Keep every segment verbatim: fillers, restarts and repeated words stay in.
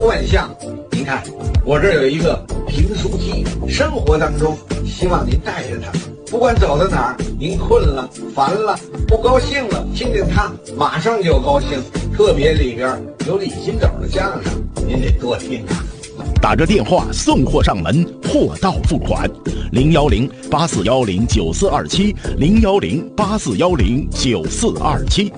万象，您看，我这儿有一个评书机，生活当中希望您带着它，不管走到哪儿，您困了、烦了、不高兴了，听见它马上就高兴。特别里边有李金斗的相声，您得多听啊。 打着电话送货上门，货到付款，零幺零八四幺零九四二七，零幺零八四幺零九四二七。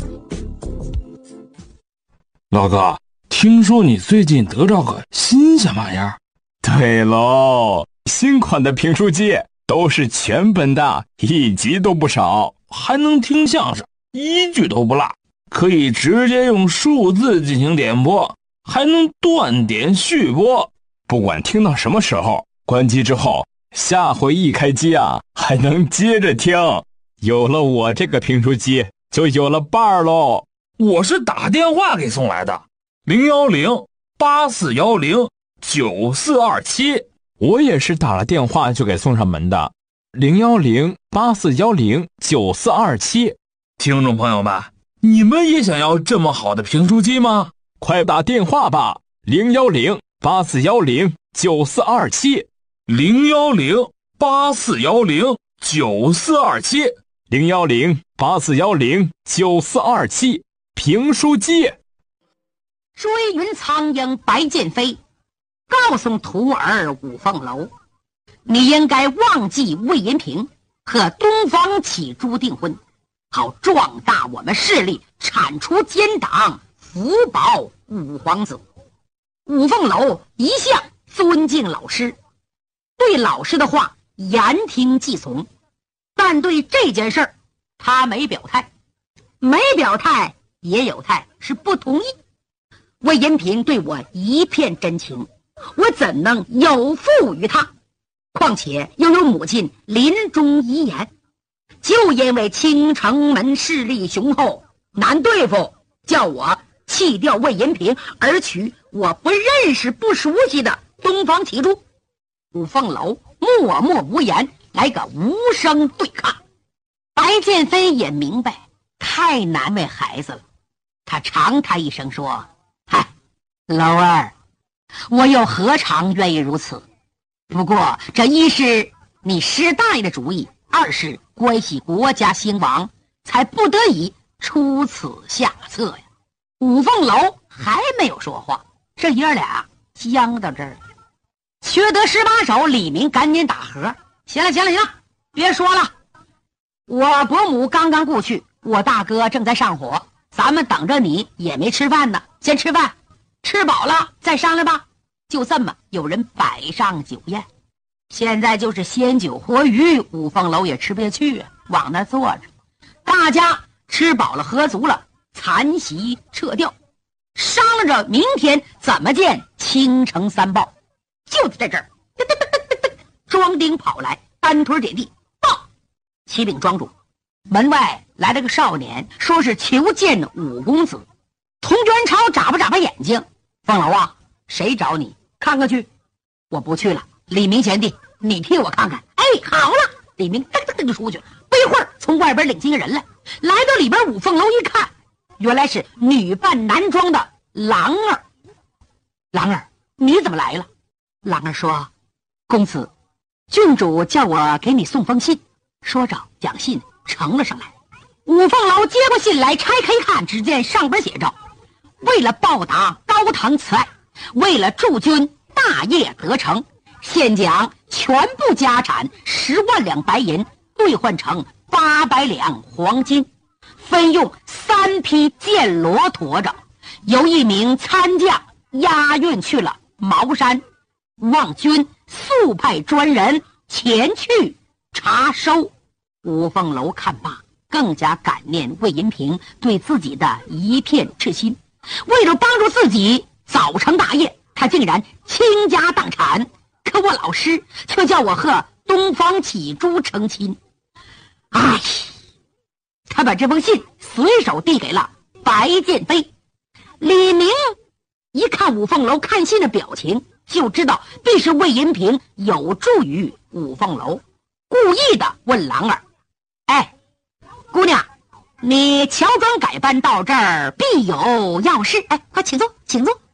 老哥，听说你最近得着个新鲜玩意儿？ 对喽，新款的评书机都是全本的，一集都不少， 还能听相声，一句都不落，可以直接用数字进行点播，还能断点续播， 不管听到什么时候，关机之后，下回一开机啊，还能接着听。有了我这个评书机，就有了伴儿喽。 我是打电话给送来的，零幺零八四幺零九四二七。 我也是打了电话就给送上门的，零幺零八四幺零九四二七。 听众朋友们，你们也想要这么好的评书机吗？ 快打电话吧，零幺零八四幺零九四二七， 零幺零八四幺零九四二七， 零幺零八四幺零九四二七。评书机。 追云苍鹰白剑飞，告诉徒儿五凤楼，你应该忘记魏延平和东方启珠订婚，好壮大我们势力，铲除奸党，福保五皇子。五凤楼一向尊敬老师，对老师的话言听计从，但对这件事儿他没表态，没表态也有态，是不同意。魏延平对我一片真情，我怎能有负于他？况且又有母亲临终遗言，就因为青城门势力雄厚，难对付，叫我弃掉魏延平，而取我不认识不熟悉的东方启珠。五凤楼默默无言，来个无声对抗。白剑飞也明白太难为孩子了，他长叹一声说：嗨，老二，我又何尝愿意如此？不过这一是你师大爷的主意，二是关系国家兴亡，才不得已出此下策呀。五凤楼还没有说话，这爷俩僵到这儿了。缺德十八手李明赶紧打和：行了行了行了，别说了，我伯母刚刚过去，我大哥正在上火，咱们等着你也没吃饭呢，先吃饭，吃饱了再商量吧。就这么有人摆上酒宴，现在就是鲜酒活鱼，五凤楼也吃不下去啊，往那坐着。大家吃饱了喝足了，残席撤掉，商量着明天怎么见青城三豹。就在这儿，庄丁跑来，单腿点地，报！启禀庄主，门外来了个少年，说是求见五公子。童元超眨巴眨巴眼睛：凤楼啊，谁找你？看看去。我不去了，李明贤弟，你替我看看。哎，好了，李明噔噔噔就出去了。不一会儿，从外边领进个人来，来到里边五凤楼一看，原来是女扮男装的郎儿。郎儿，你怎么来了？郎儿说：公子，郡主叫我给你送封信。说着将信呈了上来。五凤楼接过信来，拆开一看，只见上边写着：为了报答高堂慈爱，为了助君大业得成，现将全部家产十万两白银兑换成八百两黄金，分用三匹剑骡驮着，由一名参将押运去了茅山，望君速派专人前去查收。五凤楼看罢，更加感念魏银平对自己的一片痴心，为了帮助自己早成大业，他竟然倾家荡产，可我老师却叫我和东方启珠成亲。唉，他把这封信随手递给了白剑飞。李明一看五凤楼看信的表情，就知道必是魏银平有助于五凤楼，故意的问郎儿：哎，姑娘，你乔装改扮到这儿必有要事，哎，快请坐请坐。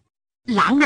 狼儿